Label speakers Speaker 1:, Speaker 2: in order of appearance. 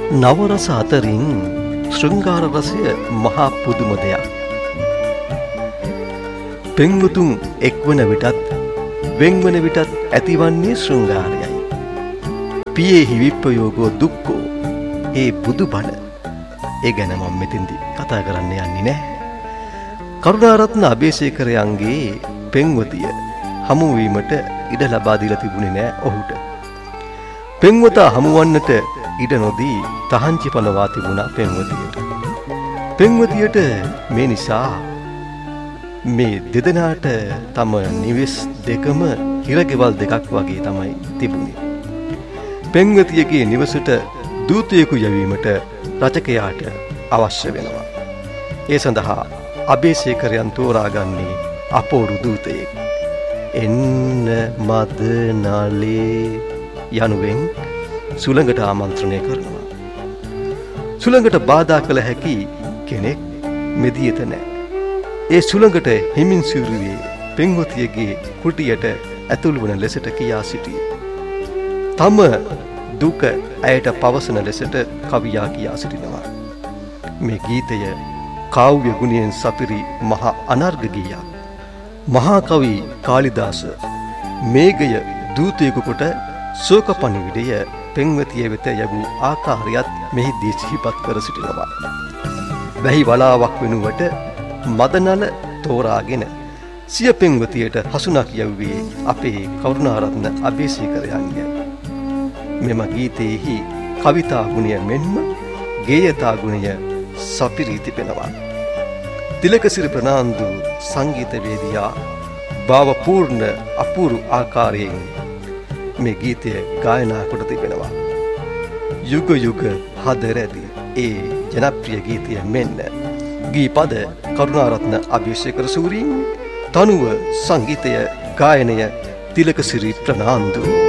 Speaker 1: නවරස අතරින් ශෘංගාර රසය මහා පුදුම දෙයක්. පෙම්වතුන් එක්වන විටත් වෙන්වන විටත් ඇතිවන්නේ ශෘංගාරයයි. පියේහි විප්පයෝගෝ දුක්ඛෝ ඒ බුදුබණ. ඒ ගැන මම මෙතෙන්දි කතා කරන්න යන්නේ නැහැ. කරුණාරත්න අබේසේකරයන්ගේ පෙම්වතිය හමු වීමට ඉඩ ලබා දීලා තිබුණේ නැහැ ඔහුට. පෙම්වතා හමුවන්නට ඉඩ නොදී තහංචි පනවා තිබුණා පෙම්වතියට. පෙම්වතියට මේ නිසා මේ දෙදෙනාට තම නිවෙස් දෙකම හිරගෙවල් දෙකක් වගේ තමයි තිබුණේ. පෙම්වතියගේ නිවසට දූතයෙකු යැවීමට රචකයාට අවශ්‍ය වෙනවා. ඒ සඳහා අබේසේකරයන් තෝරාගන්නේ අපෝරු දූතයෙක්. එන්න මද නාලේ යනුවෙන් සුළඟට ආමන්ත්‍රණය කරනවා. සුළඟට බාධා කළ හැකි කෙනෙක් මෙදියත නැහැ. ඒ සුළඟට හිමින් සිරුවේ පෙම්වතියගේ කුටියට ඇතුළු වන ලෙසට කියා සිටියේ. තම දුක ඇයට පවසන ලෙසට කවියා කියා සිටිනවා. මේ ගීතය කාව්‍ය ගුණයෙන් සපිරි මහා අනර්ග ගීයක්. මහා කවි කාලිදාස මේඝය දූතයෙකු කොට ශෝක පණිවිඩය පෙම්වතිය වෙත යැවූ ආකාරයත් මෙහිදී සිහිපත් කර සිටිනවා. වැහි වලාවක් වෙනුවට මදනල තෝරාගෙන සිය පෙම්වතියට හසුනක් යැව්වේ අපේ කරුණාරත්න අබේසේකරයන්ය. මෙම ගීතයේහි කවිතා ගුණය මෙන්ම ගේයතා ගුණය සපිරී තිබෙනවා. තිලකසිරි ප්‍රනාන්දු සංගීතවේදියා භාවපූර්ණ අපූරු ආකාරයෙන් මේ ගීතය ගායනා කොට තිබෙනවා. යුග යුග හදරැදි ඒ ජනප්‍රිය ගීතය මෙන්න ගීපද කරුණාරත්න අබේසේකර සූරීන්, තනුව සංගීතය ගායනය තිලකසිරි ප්‍රනාන්දු.